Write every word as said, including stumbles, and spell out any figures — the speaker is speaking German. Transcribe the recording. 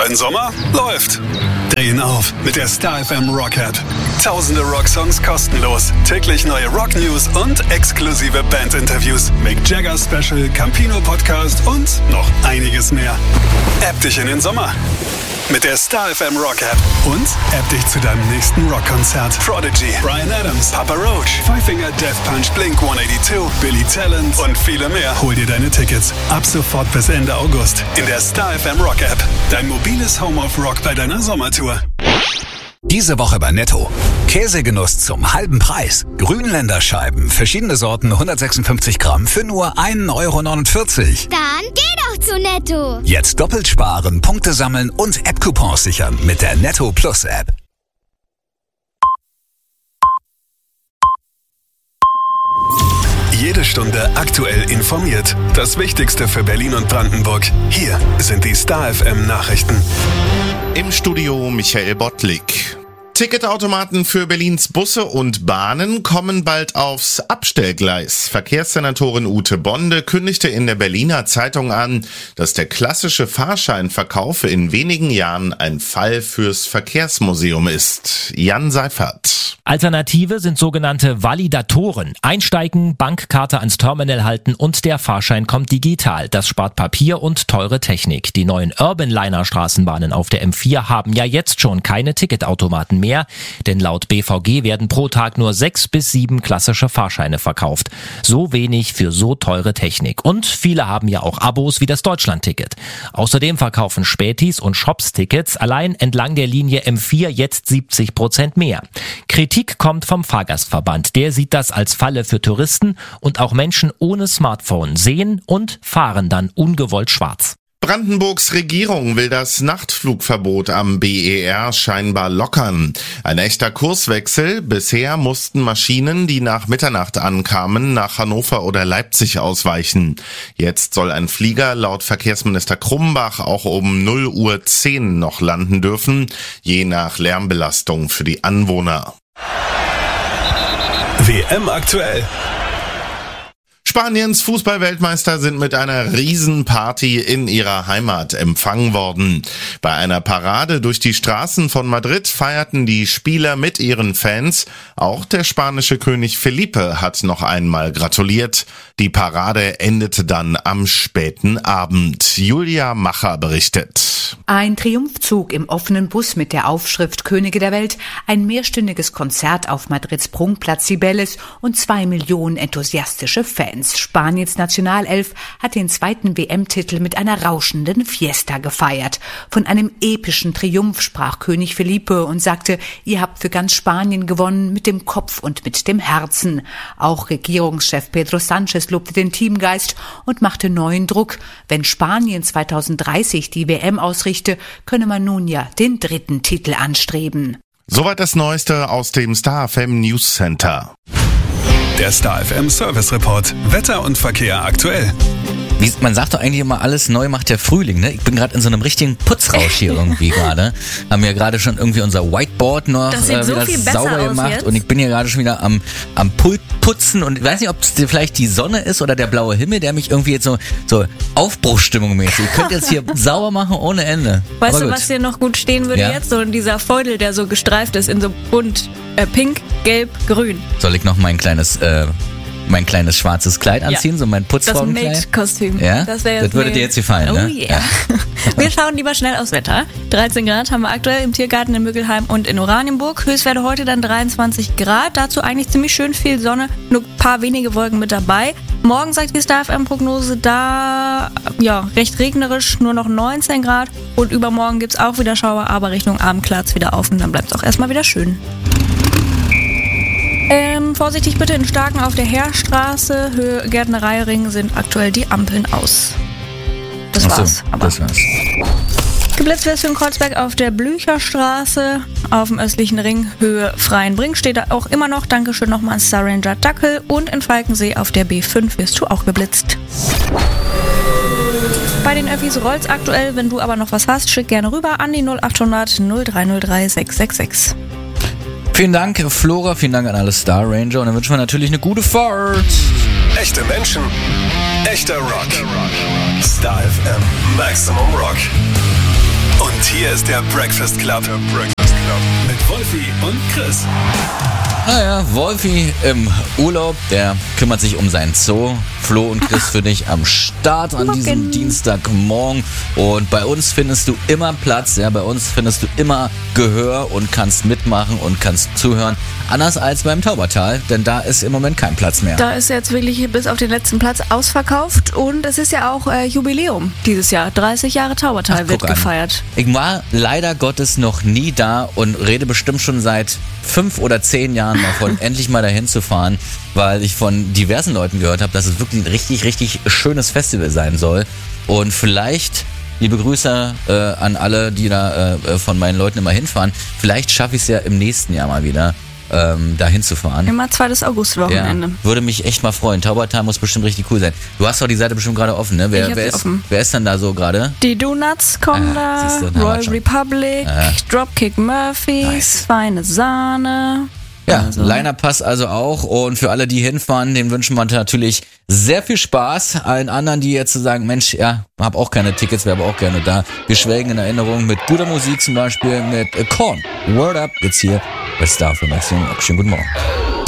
Dein Sommer läuft. Drehen auf mit der Star F M Rock App. Tausende Rocksongs kostenlos, täglich neue Rock-News und exklusive Band-Interviews. Mick Jagger Special, Campino Podcast und noch einiges mehr. App dich in den Sommer mit der Star F M Rock App und App dich zu deinem nächsten Rockkonzert. Prodigy, Bryan Adams, Papa Roach, Five Finger Death Punch, Blink hundertzweiundachtzig, Billy Talent und viele mehr. Hol dir deine Tickets ab sofort bis Ende August in der Star F M Rock App. Dein mobiles Home of Rock bei deiner Sommertour. Diese Woche bei Netto. Käsegenuss zum halben Preis. Grünländer Scheiben, verschiedene Sorten, hundertsechsundfünfzig Gramm für nur ein Euro neunundvierzig. Dann geh doch zu Netto. Jetzt doppelt sparen, Punkte sammeln und App-Coupons sichern mit der Netto Plus App. Jede Stunde aktuell informiert. Das Wichtigste für Berlin und Brandenburg. Hier sind die Star F M Nachrichten. Im Studio Michael Bottlik. Ticketautomaten für Berlins Busse und Bahnen kommen bald aufs Abstellgleis. Verkehrssenatorin Ute Bonde kündigte in der Berliner Zeitung an, dass der klassische Fahrscheinverkauf in wenigen Jahren ein Fall fürs Verkehrsmuseum ist. Jan Seifert. Alternative sind sogenannte Validatoren. Einsteigen, Bankkarte ans Terminal halten und der Fahrschein kommt digital. Das spart Papier und teure Technik. Die neuen Urban-Liner-Straßenbahnen auf der M vier haben ja jetzt schon keine Ticketautomaten mehr. Denn laut B V G werden pro Tag nur sechs bis sieben klassische Fahrscheine verkauft. So wenig für so teure Technik. Und viele haben ja auch Abos wie das Deutschland-Ticket. Außerdem verkaufen Spätis und Shops-Tickets allein entlang der Linie M vier jetzt siebzig Prozent mehr. Kritik kommt vom Fahrgastverband. Der sieht das als Falle für Touristen und auch Menschen ohne Smartphone sehen und fahren dann ungewollt schwarz. Brandenburgs Regierung will das Nachtflugverbot am B E R scheinbar lockern. Ein echter Kurswechsel. Bisher mussten Maschinen, die nach Mitternacht ankamen, nach Hannover oder Leipzig ausweichen. Jetzt soll ein Flieger laut Verkehrsminister Krumbach auch um null Uhr zehn noch landen dürfen, je nach Lärmbelastung für die Anwohner. W M aktuell. Spaniens Fußballweltmeister sind mit einer Riesenparty in ihrer Heimat empfangen worden. Bei einer Parade durch die Straßen von Madrid feierten die Spieler mit ihren Fans. Auch der spanische König Felipe hat noch einmal gratuliert. Die Parade endete dann am späten Abend. Julia Macher berichtet. Ein Triumphzug im offenen Bus mit der Aufschrift Könige der Welt, ein mehrstündiges Konzert auf Madrids Prunkplatz Cibeles und zwei Millionen enthusiastische Fans. Spaniens Nationalelf hat den zweiten W M-Titel mit einer rauschenden Fiesta gefeiert. Von einem epischen Triumph sprach König Felipe und sagte, ihr habt für ganz Spanien gewonnen, mit dem Kopf und mit dem Herzen. Auch Regierungschef Pedro Sánchez lobte den Teamgeist und machte neuen Druck. Wenn Spanien zweitausenddreißig die W M ausrichte, könne man nun ja den dritten Titel anstreben. Soweit das Neueste aus dem Star F M News Center. Der Star F M Service Report. Wetter und Verkehr aktuell. Wie, man sagt doch eigentlich immer, alles neu macht der Frühling, ne? Ich bin gerade in so einem richtigen Putzrausch hier irgendwie gerade. Haben ja gerade schon irgendwie unser Whiteboard noch das sieht äh, so wieder viel sauber besser gemacht. aus jetzt. Und ich bin hier gerade schon wieder am, am Pult putzen und ich weiß nicht, ob es vielleicht die Sonne ist oder der blaue Himmel, der mich irgendwie jetzt so, so Aufbruchstimmung mäßig. Ich könnte jetzt hier sauber machen ohne Ende. Weißt Aber du, gut. was dir noch gut stehen würde Ja? jetzt? So dieser Feudel, der so gestreift ist in so bunt, äh, pink, gelb, grün. Soll ich noch mein kleines, äh, mein kleines schwarzes Kleid anziehen, Ja. so mein Das Putzfrauenkleid? Mate-Kostüm. Ja? Das, wär Das würde mir- dir jetzt gefallen, oh ne? Yeah. Wir schauen lieber schnell aufs Wetter. dreizehn Grad haben wir aktuell im Tiergarten in Müggelheim und in Oranienburg. Höchstwerte heute dann dreiundzwanzig Grad. Dazu eigentlich ziemlich schön viel Sonne, nur ein paar wenige Wolken mit dabei. Morgen sagt die Star F M-Prognose da, ja, recht regnerisch, nur noch neunzehn Grad. Und übermorgen gibt's auch wieder Schauer, aber Richtung Abend klart's wieder auf und dann bleibt's auch erstmal wieder schön. Ähm, vorsichtig bitte in Starken auf der Heerstraße, Höhe Gärtnereiring sind aktuell die Ampeln aus. Das Ach so, war's. Aber das war's. geblitzt wird für in Kreuzberg auf der Blücherstraße, auf dem östlichen Ring, Höhe Freienbrink steht da auch immer noch. Dankeschön nochmal an Star Ranger Dackel. Und in Falkensee auf der B fünf wirst du auch geblitzt. Bei den Öffis rollt's aktuell, wenn du aber noch was hast, schick gerne rüber an die null achthundert null drei null drei sechs sechs sechs. Vielen Dank, Flora, vielen Dank an alle Star Ranger und dann wünschen wir natürlich eine gute Fahrt. Echte Menschen, echter Rock. Star F M Maximum Rock. Und hier ist der Breakfast Club. Der Breakfast Club. Mit Wolfi und Chris. Naja, Wolfi im Urlaub, der kümmert sich um seinen Zoo. Flo und Chris für dich am Start an diesem Dienstagmorgen. Und bei uns findest du immer Platz, ja, bei uns findest du immer Gehör und kannst mitmachen und kannst zuhören. Anders als beim Taubertal, denn da ist im Moment kein Platz mehr. Da ist jetzt wirklich bis auf den letzten Platz ausverkauft und es ist ja auch äh, Jubiläum dieses Jahr. dreißig Jahre Taubertal Ach, wird guck an. gefeiert. Ich war leider Gottes noch nie da und rede bestimmt schon seit fünf oder zehn Jahren davon, endlich mal dahin zu fahren, weil ich von diversen Leuten gehört habe, dass es wirklich ein richtig, richtig schönes Festival sein soll. Und vielleicht, liebe Grüße äh, an alle, die da äh, von meinen Leuten immer hinfahren, vielleicht schaffe ich es ja im nächsten Jahr mal wieder, ähm, da hinzufahren. Immer zweites Augustwochenende. Ja, würde mich echt mal freuen. Taubertal muss bestimmt richtig cool sein. Du hast doch die Seite bestimmt gerade offen, ne? Wer, Ich hab wer, sie ist, offen. wer ist dann da so gerade? Die Donuts kommen Ah, da, siehst du, da haben wir Royal schon. Republic, Ah. Dropkick Murphys, Nice. Feine Sahne. Ja, Also. Liner Pass also auch. Und für alle, die hinfahren, denen wünschen wir natürlich sehr viel Spaß. Allen anderen, die jetzt so sagen, Mensch, ja, hab auch keine Tickets, wäre aber auch gerne da. Wir schwelgen in Erinnerung mit guter Musik, zum Beispiel mit Korn. Word Up, jetzt hier bei Star für Maximum. Schönen guten Morgen.